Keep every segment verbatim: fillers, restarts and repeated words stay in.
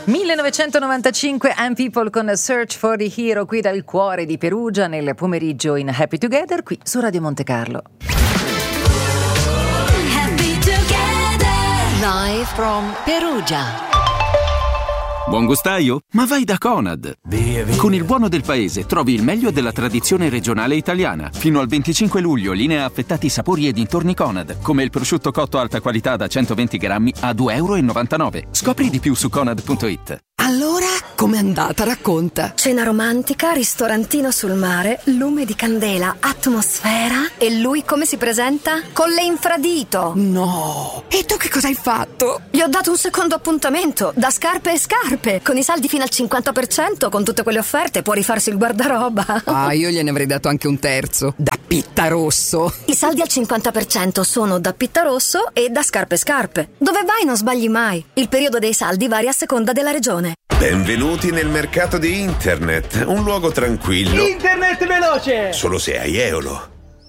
millenovecentonovantacinque And People con Search for the Hero qui dal cuore di Perugia nel pomeriggio in Happy Together qui su Radio Monte Carlo. Happy Together live from Perugia. Buon gustaio? Ma vai da Conad! Via, via. Con il buono del paese trovi il meglio della tradizione regionale italiana. Fino al venticinque luglio linea affettati sapori e dintorni Conad, come il prosciutto cotto alta qualità da centoventi grammi a due e novantanove euro. Scopri di più su conad punto it. Allora, com'è andata? Racconta. Cena romantica, ristorantino sul mare, lume di candela, atmosfera. E lui come si presenta? Con le infradito. No! E tu che cosa hai fatto? Gli ho dato un secondo appuntamento, da scarpe e scarpe. Con i saldi fino al cinquanta per cento, con tutte quelle offerte, può rifarsi il guardaroba. Ah, io gliene avrei dato anche un terzo. Da Pittarosso. I saldi al cinquanta per cento sono da Pittarosso e da scarpe e scarpe. Dove vai non sbagli mai. Il periodo dei saldi varia a seconda della regione. Benvenuti nel mercato di internet, un luogo tranquillo. Internet veloce! Solo se hai Eolo.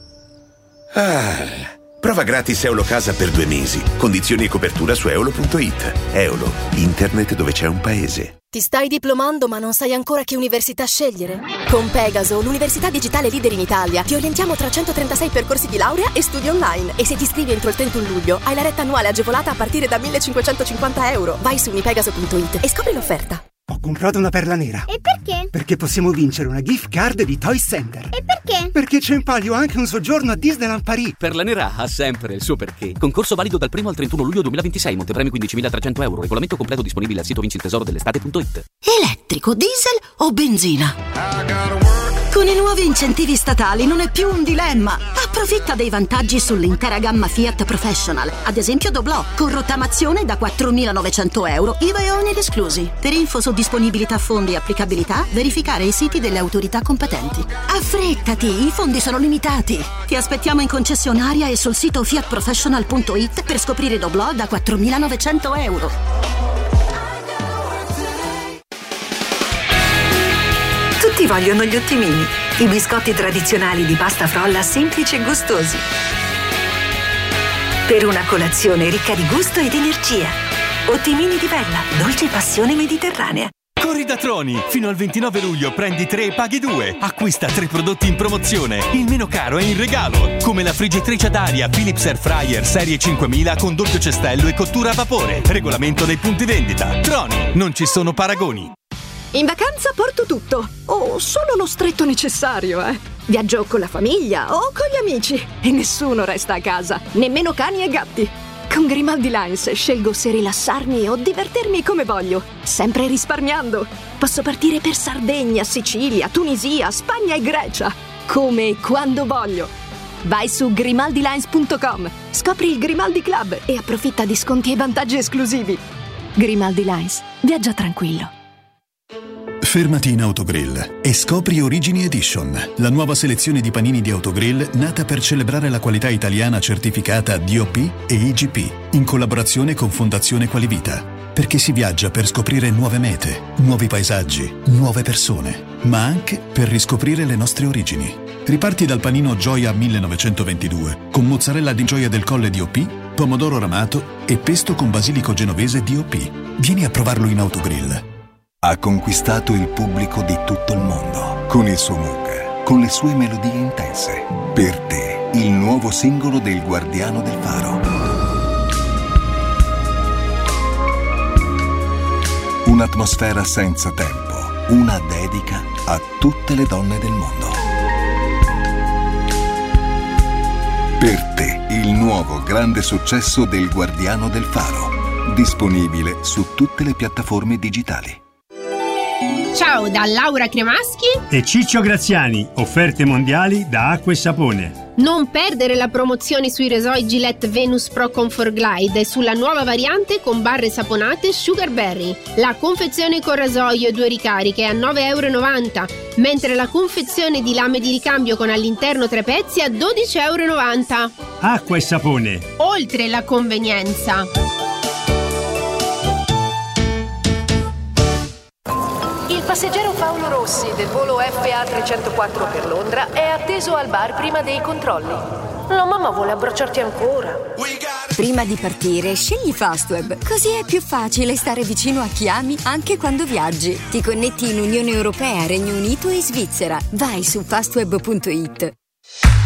Ah, prova gratis Eolo Casa per due mesi. Condizioni e copertura su eolo punto it. Eolo, internet dove c'è un paese. Ti stai diplomando ma non sai ancora che università scegliere? Con Pegaso, l'università digitale leader in Italia, ti orientiamo tra centotrentasei percorsi di laurea e studi online. E se ti iscrivi entro il trentuno luglio, hai la retta annuale agevolata a partire da millecinquecentocinquanta euro. Vai su unipegaso punto it e scopri l'offerta. Ho comprato una perla nera. E perché? Perché possiamo vincere una gift card di Toy Center. E perché? Perché c'è in palio anche un soggiorno a Disneyland Paris. Perla nera ha sempre il suo perché. Concorso valido dal primo al trentuno luglio duemilaventisei. Montepremi quindicimilatrecento euro. Regolamento completo disponibile al sito vinci il tesoro dell'estate punto it. Elettrico, diesel o benzina? Con i nuovi incentivi statali non è più un dilemma. Approfitta dei vantaggi sull'intera gamma Fiat Professional. Ad esempio Doblò, con rottamazione da quattromilanovecento euro, I V A e oneri esclusi. Per info su disponibilità fondi e applicabilità, verificare i siti delle autorità competenti. Affrettati, i fondi sono limitati. Ti aspettiamo in concessionaria e sul sito fiat professional punto it per scoprire Doblò da quattromilanovecento euro. Tutti vogliono gli ottimini, i biscotti tradizionali di pasta frolla semplici e gustosi. Per una colazione ricca di gusto ed energia. Ottimini di Bella, dolce passione mediterranea. Corri da Troni! Fino al ventinove luglio prendi tre e paghi due. Acquista tre prodotti in promozione. Il meno caro è in regalo. Come la friggitrice ad aria Philips Air Fryer serie cinquemila con doppio cestello e cottura a vapore. Regolamento dei punti vendita. Troni, non ci sono paragoni. In vacanza porto tutto, o solo lo stretto necessario, eh. Viaggio con la famiglia o con gli amici e nessuno resta a casa, nemmeno cani e gatti. Con Grimaldi Lines scelgo se rilassarmi o divertirmi come voglio, sempre risparmiando. Posso partire per Sardegna, Sicilia, Tunisia, Spagna e Grecia, come e quando voglio. Vai su grimaldi lines punto com, scopri il Grimaldi Club e approfitta di sconti e vantaggi esclusivi. Grimaldi Lines, viaggia tranquillo. Fermati in Autogrill e scopri Origini Edition, la nuova selezione di panini di Autogrill nata per celebrare la qualità italiana certificata D O P e I G P, in collaborazione con Fondazione Qualivita. Perché si viaggia per scoprire nuove mete, nuovi paesaggi, nuove persone, ma anche per riscoprire le nostre origini. Riparti dal panino Gioia millenovecentoventidue, con mozzarella di Gioia del Colle D O P, pomodoro ramato e pesto con basilico genovese D O P. Vieni a provarlo in Autogrill. Ha conquistato il pubblico di tutto il mondo con il suo mood, con le sue melodie intense. Per te, il nuovo singolo del Guardiano del Faro. Un'atmosfera senza tempo, una dedica a tutte le donne del mondo. Per te, il nuovo grande successo del Guardiano del Faro. Disponibile su tutte le piattaforme digitali. Ciao da Laura Cremaschi e Ciccio Graziani, offerte mondiali da acqua e sapone. Non perdere la promozione sui resoi Gillette Venus Pro Comfort Glide e sulla nuova variante con barre saponate Sugar Berry. La confezione con rasoio e due ricariche è a nove e novanta euro, mentre la confezione di lame di ricambio con all'interno tre pezzi a dodici e novanta euro. Acqua e sapone. Oltre la convenienza. Il passeggero Paolo Rossi del volo F A trecentoquattro per Londra è atteso al bar prima dei controlli. La mamma vuole abbracciarti ancora. Prima di partire, scegli Fastweb, così è più facile stare vicino a chi ami anche quando viaggi. Ti connetti in Unione Europea, Regno Unito e Svizzera. Vai su fastweb punto it.